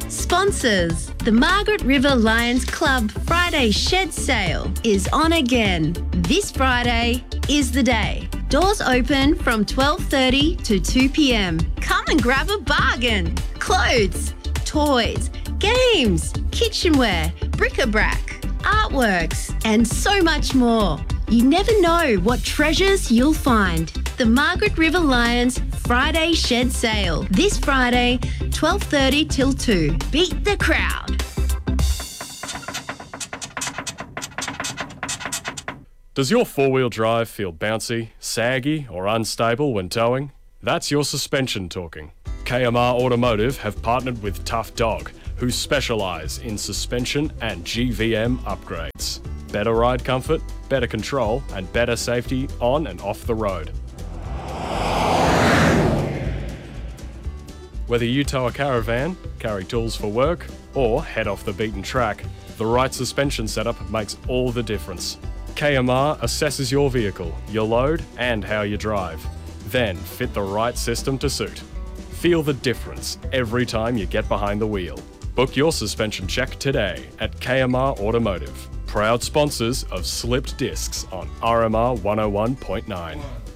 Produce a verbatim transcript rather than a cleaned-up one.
Sponsors. The Margaret River Lions Club Friday Shed Sale is on again. This Friday is the day. Doors open from twelve thirty to two p m. Come and grab a bargain. Clothes, toys, games, kitchenware, bric-a-brac, artworks, and so much more. You never know what treasures you'll find. The Margaret River Lions Friday Shed Sale. This Friday, twelve thirty till two. Beat the crowd. Does your four-wheel drive feel bouncy, saggy or unstable when towing? That's your suspension talking. K M R Automotive have partnered with Tough Dog, who specialise in suspension and G V M upgrades. Better ride comfort, better control and better safety on and off the road. Whether you tow a caravan, carry tools for work or head off the beaten track, the right suspension setup makes all the difference. K M R assesses your vehicle, your load and how you drive. Then fit the right system to suit. Feel the difference every time you get behind the wheel. Book your suspension check today at K M R Automotive. Proud sponsors of Slipped Discs on R M R one oh one point nine.